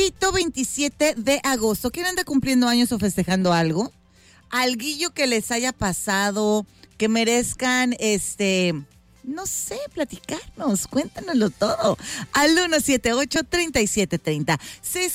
Hoyito 27 de agosto. ¿Quién anda cumpliendo años o festejando algo? Alguillo que les haya pasado, que merezcan, no sé, platicarnos, cuéntanoslo todo. Al 178-3730,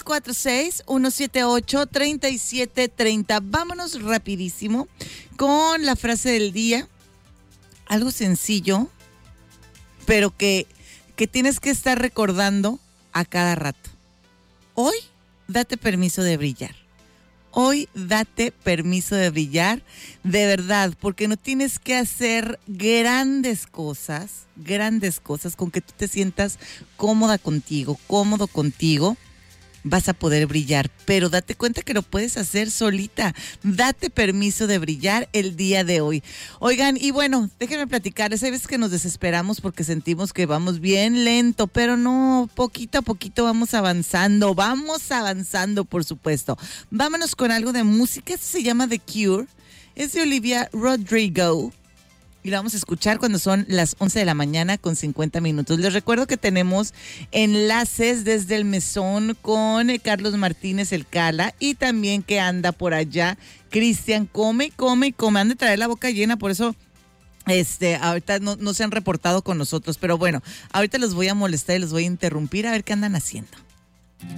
646-178-3730. Vámonos rapidísimo con la frase del día. Algo sencillo, pero que tienes que estar recordando a cada rato. Hoy, date permiso de brillar. Hoy date permiso de brillar, de verdad, porque no tienes que hacer grandes cosas con que tú te sientas cómoda contigo, cómodo contigo. Vas a poder brillar, pero date cuenta que lo puedes hacer solita. Date permiso de brillar el día de hoy. Oigan, y bueno, déjenme platicarles. Hay veces que nos desesperamos porque sentimos que vamos bien lento, pero no, poquito a poquito vamos avanzando, por supuesto. Vámonos con algo de música. Esto se llama The Cure. Es de Olivia Rodrigo. Y lo vamos a escuchar cuando son las 11 de la mañana con 50 minutos. Les recuerdo que tenemos enlaces desde el mesón con Carlos Martínez el Cala y también que anda por allá Cristian. Come. Han de traer la boca llena, por eso ahorita no se han reportado con nosotros. Pero bueno, ahorita los voy a molestar y los voy a interrumpir a ver qué andan haciendo.